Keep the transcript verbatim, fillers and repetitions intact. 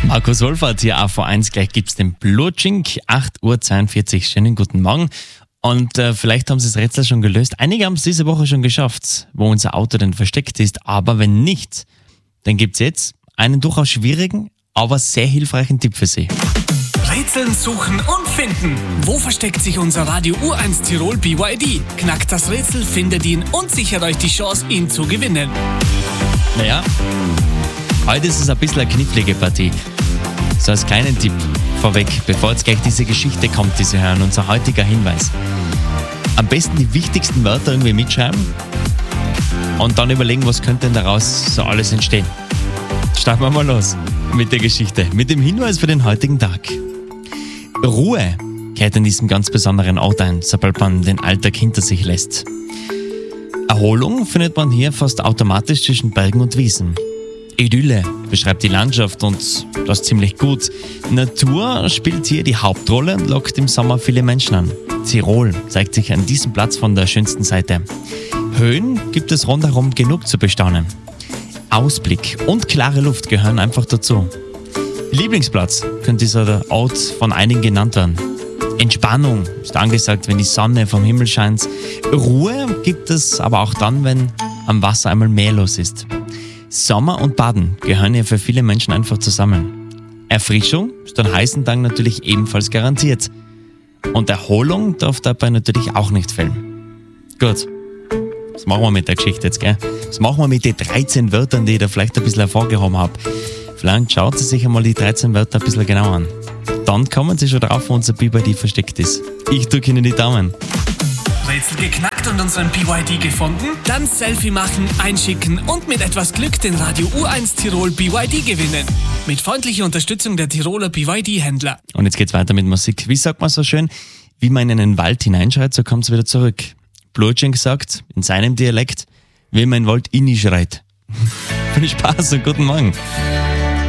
Markus Wohlfahrt hier, A V eins, gleich gibt's den Blutschink, acht Uhr zweiundvierzig. Schönen guten Morgen. Und äh, vielleicht haben Sie das Rätsel schon gelöst. Einige haben es diese Woche schon geschafft, wo unser Auto denn versteckt ist. Aber wenn nicht, dann gibt's jetzt einen durchaus schwierigen, aber sehr hilfreichen Tipp für Sie. Rätseln, suchen und finden. Wo versteckt sich unser Radio U eins Tirol B Y D? Knackt das Rätsel, findet ihn und sichert euch die Chance, ihn zu gewinnen. Naja, heute ist es ein bisschen eine knifflige Partie. So als kleinen Tipp vorweg, bevor jetzt gleich diese Geschichte kommt, die Sie hören, unser heutiger Hinweis. Am besten die wichtigsten Wörter irgendwie mitschreiben und dann überlegen, was könnte denn daraus so alles entstehen. Starten wir mal los mit der Geschichte, mit dem Hinweis für den heutigen Tag. Ruhe kehrt an diesem ganz besonderen Ort ein, sobald man den Alltag hinter sich lässt. Erholung findet man hier fast automatisch zwischen Bergen und Wiesen. Idylle beschreibt die Landschaft und das ziemlich gut. Natur spielt hier die Hauptrolle und lockt im Sommer viele Menschen an. Tirol zeigt sich an diesem Platz von der schönsten Seite. Höhen gibt es rundherum genug zu bestaunen. Ausblick und klare Luft gehören einfach dazu. Lieblingsplatz könnte dieser Ort von einigen genannt werden. Entspannung ist angesagt, wenn die Sonne vom Himmel scheint. Ruhe gibt es aber auch dann, wenn am Wasser einmal mehr los ist. Sommer und Baden gehören hier für viele Menschen einfach zusammen. Erfrischung ist an heißen Tagen natürlich ebenfalls garantiert. Und Erholung darf dabei natürlich auch nicht fehlen. Gut, was machen wir mit der Geschichte jetzt, gell? Was machen wir mit den dreizehn Wörtern, die ich da vielleicht ein bisschen hervorgehoben habe? Vielleicht schaut Sie sich einmal die dreizehn Wörter ein bisschen genau an. Dann kommen Sie schon drauf, wo unser B Y D versteckt ist. Ich drücke Ihnen die Daumen. Rätsel geknackt und unseren B Y D gefunden? Dann Selfie machen, einschicken und mit etwas Glück den Radio U eins Tirol B Y D gewinnen. Mit freundlicher Unterstützung der Tiroler B Y D-Händler. Und jetzt geht's weiter mit Musik. Wie sagt man so schön? Wie man in einen Wald hineinschreit, so kommt's wieder zurück. Blutschink sagt, in seinem Dialekt, wie man in den Wald inni schreit. Viel Spaß und guten Morgen.